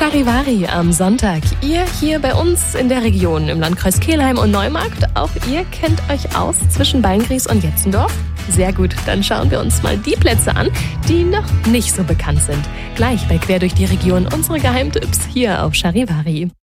Charivari am Sonntag. Ihr hier bei uns in der Region im Landkreis Kelheim und Neumarkt, auch ihr kennt euch aus zwischen Beingries und Jetzendorf? Sehr gut, dann schauen wir uns mal die Plätze an, die noch nicht so bekannt sind. Gleich bei Quer durch die Region unsere Geheimtipps hier auf Charivari.